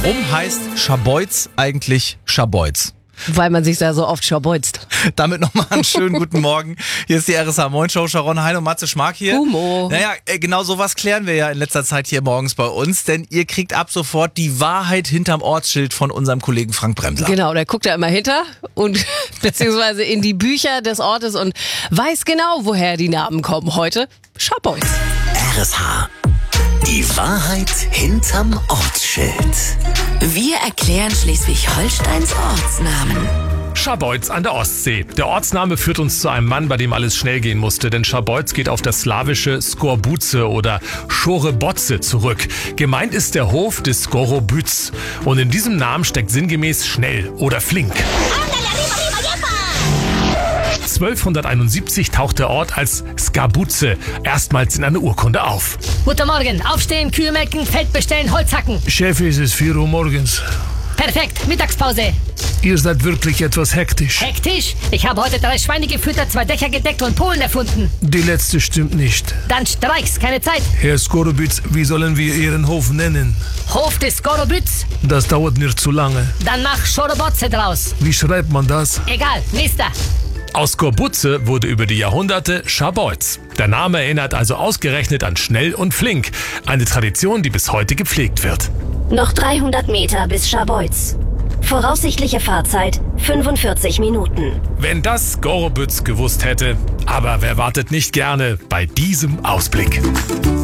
Warum heißt Scharbeutz eigentlich Scharbeutz? Weil man sich da so oft schaubeuzt. Damit nochmal einen schönen guten Morgen. Hier ist die RSH Moin Show. Sharon Hein und Matze Schmark hier. Humo. Naja, genau sowas klären wir ja in letzter Zeit hier morgens bei uns, denn ihr kriegt ab sofort die Wahrheit hinterm Ortsschild von unserem Kollegen Frank Bremser. Genau, der guckt da immer hinter und beziehungsweise in die Bücher des Ortes und weiß genau, woher die Namen kommen. Heute Scharbeutz. RSH. Die Wahrheit hinterm Ortsschild. Wir erklären Schleswig-Holsteins Ortsnamen. Scharbeutz an der Ostsee. Der Ortsname führt uns zu einem Mann, bei dem alles schnell gehen musste, denn Scharbeutz geht auf das slawische Skorbuce oder Schorebotze zurück. Gemeint ist der Hof des Skorobyz und in diesem Namen steckt sinngemäß schnell oder flink. 1271 taucht der Ort als Skabuce erstmals in einer Urkunde auf. Guten Morgen, aufstehen, Kühe melken, Feld bestellen, Holz hacken. Chef, es ist 4 Uhr morgens. Perfekt, Mittagspause. Ihr seid wirklich etwas hektisch. Hektisch? Ich habe heute 3 Schweine gefüttert, 2 Dächer gedeckt und Polen erfunden. Die letzte stimmt nicht. Dann streich's, keine Zeit. Herr Skorobyz, wie sollen wir Ihren Hof nennen? Hof des Skorobyz? Das dauert mir zu lange. Dann mach Schorebotze draus. Wie schreibt man das? Egal, nächster. Aus Skorbuce wurde über die Jahrhunderte Scharbeutz. Der Name erinnert also ausgerechnet an schnell und flink. Eine Tradition, die bis heute gepflegt wird. Noch 300 Meter bis Scharbeutz. Voraussichtliche Fahrzeit 45 Minuten. Wenn das Skorobyz gewusst hätte. Aber wer wartet nicht gerne bei diesem Ausblick?